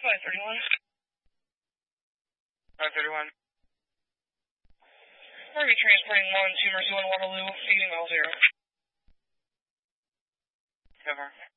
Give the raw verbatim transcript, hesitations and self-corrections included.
five thirty-one. five thirty-one. We're going to be transporting one to Mercy one Waterloo, eighty miles zero. Cover.